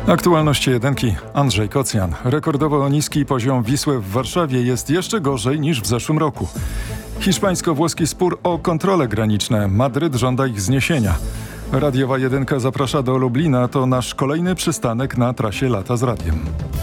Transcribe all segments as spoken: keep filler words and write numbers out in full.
Aktualności jedynki. Andrzej Kocjan. Rekordowo niski poziom Wisły w Warszawie jest jeszcze gorzej niż w zeszłym roku. Hiszpańsko-włoski spór o kontrole graniczne. Madryt żąda ich zniesienia. Radiowa jedynka zaprasza do Lublina. To nasz kolejny przystanek na trasie Lata z Radiem.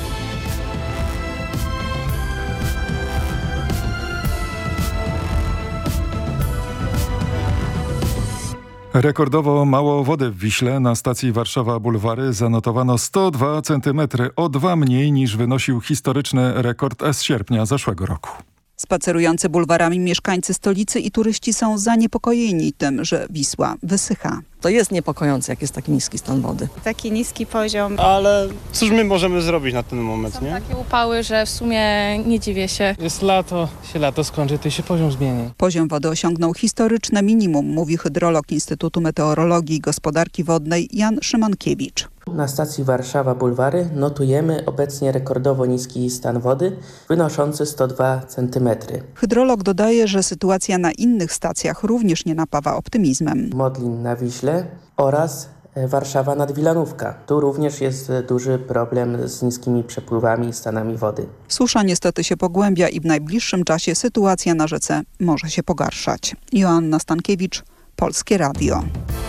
Rekordowo mało wody w Wiśle. Na stacji Warszawa Bulwary zanotowano sto dwa centymetry, o dwa mniej niż wynosił historyczny rekord z sierpnia zeszłego roku. Spacerujący bulwarami mieszkańcy stolicy i turyści są zaniepokojeni tym, że Wisła wysycha. To jest niepokojące, jak jest taki niski stan wody. Taki niski poziom. Ale cóż my możemy zrobić na ten moment, Są nie? takie upały, że w sumie nie dziwię się. Jest lato, się lato skończy, to się poziom zmieni. Poziom wody osiągnął historyczne minimum, mówi hydrolog Instytutu Meteorologii i Gospodarki Wodnej Jan Szymankiewicz. Na stacji Warszawa Bulwary notujemy obecnie rekordowo niski stan wody, wynoszący sto dwa centymetry. Hydrolog dodaje, że sytuacja na innych stacjach również nie napawa optymizmem. Modlin na Wiśle oraz Warszawa nad Wilanówka. Tu również jest duży problem z niskimi przepływami i stanami wody. Susza niestety się pogłębia i w najbliższym czasie sytuacja na rzece może się pogarszać. Joanna Stankiewicz, Polskie Radio.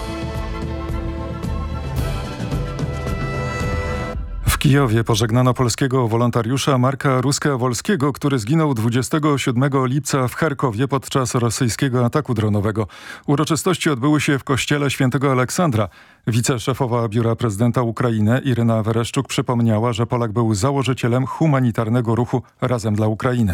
W Kijowie pożegnano polskiego wolontariusza Marka Ruska-Wolskiego, który zginął dwudziestego siódmego lipca w Charkowie podczas rosyjskiego ataku dronowego. Uroczystości odbyły się w kościele świętego Aleksandra. Wiceszefowa Biura Prezydenta Ukrainy Iryna Wereszczuk przypomniała, że Polak był założycielem humanitarnego ruchu Razem dla Ukrainy.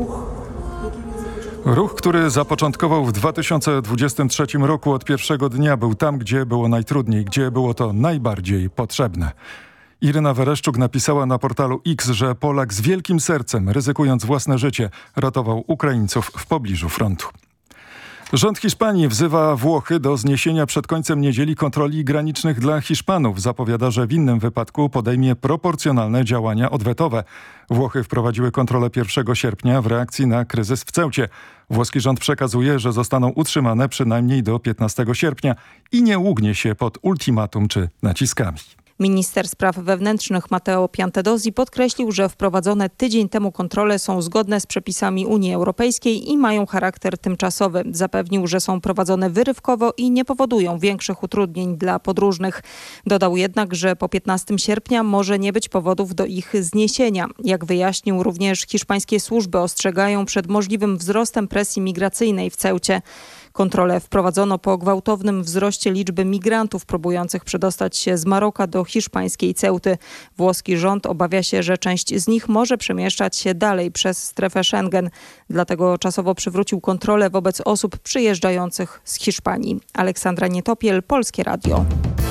Ruch, który zapoczątkował w dwa tysiące dwudziestym trzecim roku, od pierwszego dnia był tam, gdzie było najtrudniej, gdzie było to najbardziej potrzebne. Iryna Wereszczuk napisała na portalu X, że Polak z wielkim sercem, ryzykując własne życie, ratował Ukraińców w pobliżu frontu. Rząd Hiszpanii wzywa Włochy do zniesienia przed końcem niedzieli kontroli granicznych dla Hiszpanów. Zapowiada, że w innym wypadku podejmie proporcjonalne działania odwetowe. Włochy wprowadziły kontrolę pierwszego sierpnia w reakcji na kryzys w Ceucie. Włoski rząd przekazuje, że zostaną utrzymane przynajmniej do piętnastego sierpnia i nie ugnie się pod ultimatum czy naciskami. Minister spraw wewnętrznych Matteo Piantedosi podkreślił, że wprowadzone tydzień temu kontrole są zgodne z przepisami Unii Europejskiej i mają charakter tymczasowy. Zapewnił, że są prowadzone wyrywkowo i nie powodują większych utrudnień dla podróżnych. Dodał jednak, że po piętnastego sierpnia może nie być powodów do ich zniesienia. Jak wyjaśnił, również hiszpańskie służby ostrzegają przed możliwym wzrostem presji migracyjnej w Ceucie. Kontrolę wprowadzono po gwałtownym wzroście liczby migrantów próbujących przedostać się z Maroka do hiszpańskiej Ceuty. Włoski rząd obawia się, że część z nich może przemieszczać się dalej przez strefę Schengen. Dlatego czasowo przywrócił kontrolę wobec osób przyjeżdżających z Hiszpanii. Aleksandra Nietopiel, Polskie Radio.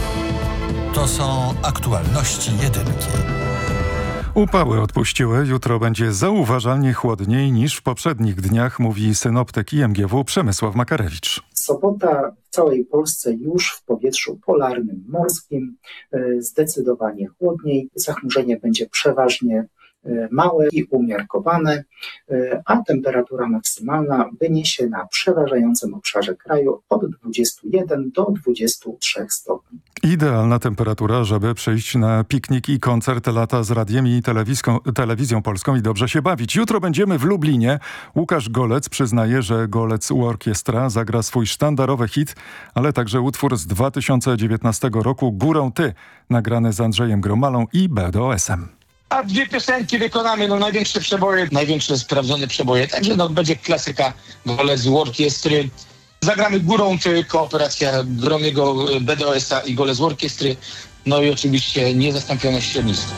To są aktualności jedynki. Upały odpuściły, jutro będzie zauważalnie chłodniej niż w poprzednich dniach, mówi synoptyk I M G W Przemysław Makarewicz. Sobota w całej Polsce już w powietrzu polarnym, morskim, zdecydowanie chłodniej. Zachmurzenie będzie przeważnie małe i umiarkowane, a temperatura maksymalna wyniesie na przeważającym obszarze kraju od dwudziestu jeden do dwudziestu trzech stopni. Idealna temperatura, żeby przyjść na piknik i koncert Lata z Radiem i telewizją, telewizją polską i dobrze się bawić. Jutro będziemy w Lublinie. Łukasz Golec przyznaje, że Golec Orkiestra zagra swój sztandarowy hit, ale także utwór z dwa tysiące dziewiętnastego roku Górą Ty, nagrany z Andrzejem Gromalą i B D O S-em. A dwie piosenki wykonamy, no największe przeboje, największe sprawdzone przeboje, także no będzie klasyka Golec Orkiestry. Zagramy Górą Ty, kooperacja Gromiego, B D O S-a i Golec Orkiestry, no i oczywiście niezastąpione ściernictwo.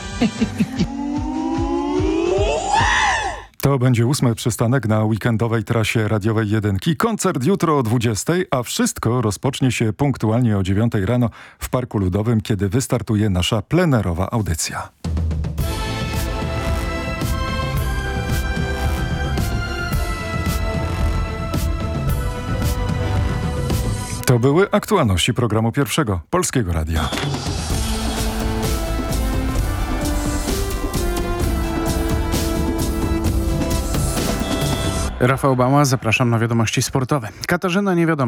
To będzie ósmy przystanek na weekendowej trasie radiowej jedynki. Koncert jutro o dwudziestej, a wszystko rozpocznie się punktualnie o dziewiątej rano w Parku Ludowym, kiedy wystartuje nasza plenerowa audycja. To były aktualności programu pierwszego Polskiego Radia. Rafał Bała, zapraszam na wiadomości sportowe. Katarzyna Niewiadoma